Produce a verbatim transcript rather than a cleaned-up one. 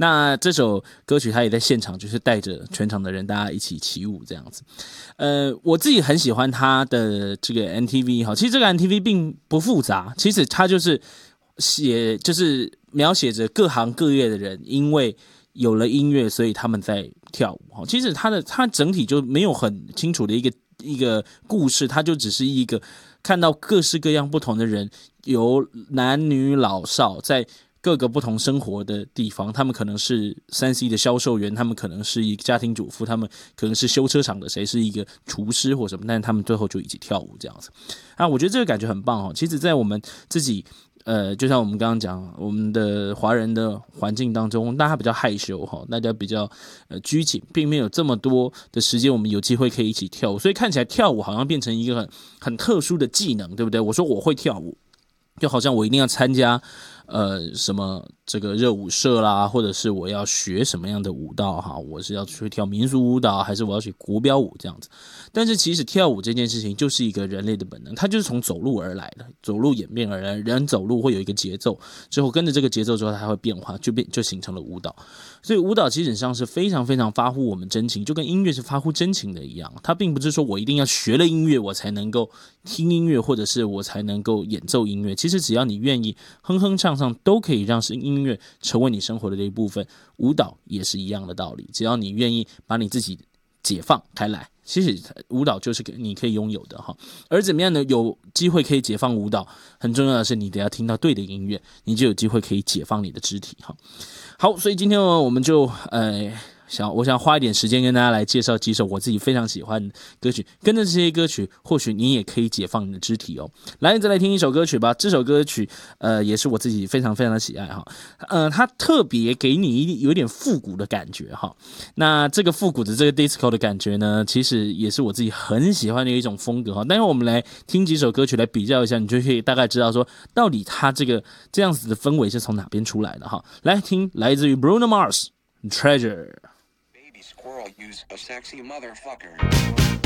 那这首歌曲他也在现场，就是带着全场的人，大家一起起舞这样子。呃，我自己很喜欢他的这个 M T V 哈，其实这个 M T V 并不复杂，其实他就是写，就是描写着各行各业的人，因为有了音乐，所以他们在跳舞。其实他的他整体就没有很清楚的一个一个故事，他就只是一个看到各式各样不同的人，由男女老少在各个不同生活的地方，他们可能是 三 C 的销售员，他们可能是一个家庭主妇，他们可能是修车厂的谁是一个厨师或什么，但是他们最后就一起跳舞这样子。啊，我觉得这个感觉很棒哦。其实在我们自己呃，就像我们刚刚讲，我们的华人的环境当中，大家比较害羞哈，大家比较呃拘谨，并没有这么多的时间，我们有机会可以一起跳舞，所以看起来跳舞好像变成一个很很特殊的技能，对不对？我说我会跳舞，就好像我一定要参加呃什么这个热舞社啦，或者是我要学什么样的舞蹈哈，我是要去跳民俗舞蹈，还是我要学国标舞这样子。但是其实跳舞这件事情就是一个人类的本能，它就是从走路而来的，走路演变而来，人走路会有一个节奏，之后跟着这个节奏之后，它会变化，就变就形成了舞蹈。所以舞蹈基本上是非常非常发乎我们真情，就跟音乐是发乎真情的一样。它并不是说我一定要学了音乐我才能够听音乐，或者是我才能够演奏音乐。其实只要你愿意哼哼唱唱，都可以让音乐成为你生活的一部分。舞蹈也是一样的道理，只要你愿意把你自己解放开来，其实舞蹈就是你可以拥有的哈。而怎么样呢？有机会可以解放舞蹈，很重要的是你得要听到对的音乐，你就有机会可以解放你的肢体哈。好，所以今天呢，我们就呃。想，我想花一点时间跟大家来介绍几首我自己非常喜欢的歌曲，跟着这些歌曲，或许你也可以解放你的肢体哦。来，再来听一首歌曲吧。这首歌曲，呃，也是我自己非常非常的喜爱哈。呃，它特别给你有点复古的感觉哈。那这个复古的这个 disco 的感觉呢，其实也是我自己很喜欢的一种风格哈。待会我们来听几首歌曲来比较一下，你就可以大概知道说，到底它这个这样子的氛围是从哪边出来的哈。来听来自于 Bruno Mars Treasure。Squirrel use a sexy motherfucker.